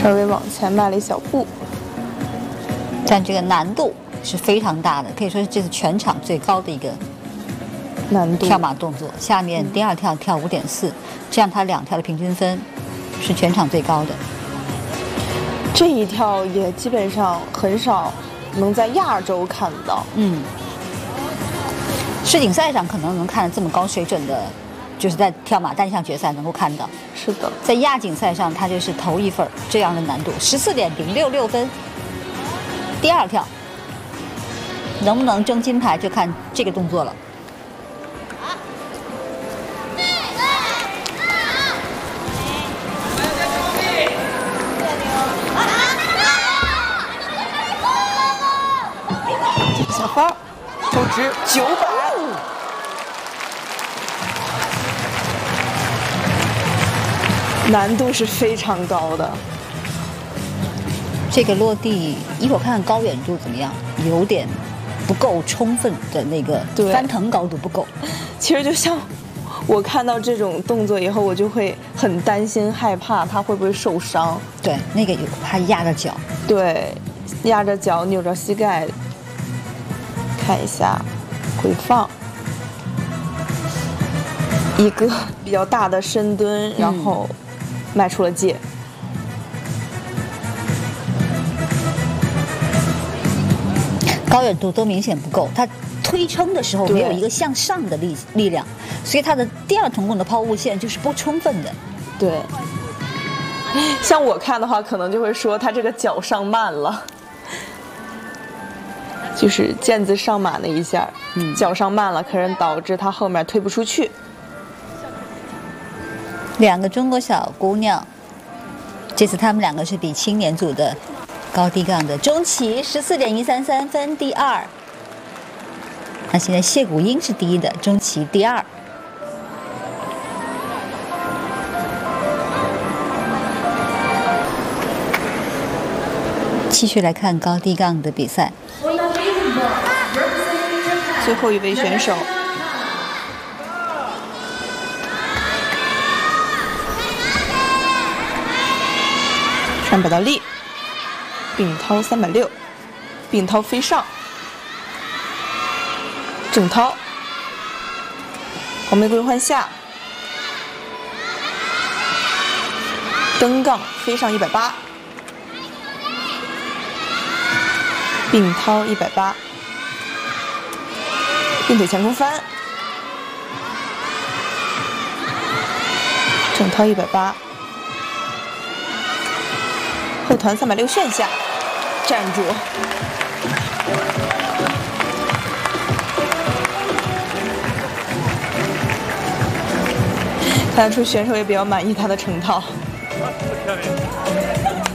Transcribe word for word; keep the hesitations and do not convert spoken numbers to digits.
稍微往前迈了一小步。 但这个难度是非常大的，可以说是这是全场最高的一个难度跳马动作。下面第二跳跳五点四，这样他两跳的平均分是全场最高的。 这一跳也基本上很少能在亚洲看到。 嗯，世锦赛上可能能看到这么高水准的，就是在跳马单项决赛能够看到。 是的， 在亚锦赛上，他就是头一份这样的难度，十四点零六六分。第二跳能不能争金牌，就看这个动作了。 小芳，抽值九百。难度是非常高的。 这个落地，一会儿看看高远度怎么样，有点不够充分的那个翻腾高度不够。 其实就像我看到这种动作以后，我就会很担心害怕他会不会受伤。 对，那个有他压着脚。 对，压着脚，扭着膝盖。看一下，回放。一个比较大的深蹲，然后迈出了界。 高远度都明显不够，他推撑的时候没有一个向上的力力量，所以他的第二同拱的抛物线就是不充分的。 对，像我看的话，可能就会说他这个脚上慢了，就是毽子上马那一下，嗯，脚上慢了，可能导致他后面推不出去。 两个中国小姑娘，这次她们两个是比青年组的。高低杠的钟琪十四点一三三分，第二。那现在谢谷英是第一的，钟琪第二。继续来看高低杠的比赛。 最后一位选手，上百道力。并掏三百六，并掏飞上，正掏，红玫瑰换下，登杠飞上一百八，并掏一百八，并腿前空翻，正掏一百八。后团三百六旋下，站住。看得出选手也比较满意他的成套。